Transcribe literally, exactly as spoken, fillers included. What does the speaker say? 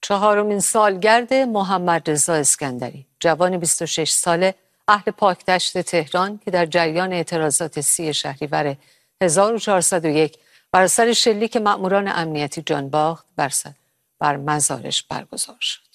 چهارمین سالگرد محمد رضا اسکندری، جوان بیست و شش ساله اهل پاکدشت تهران که در جریان اعتراضات سی شهریور هزار و چهارصد و یک بر اثر شلیک مأموران امنیتی جان باخت بر بر مزارش برگزار شد.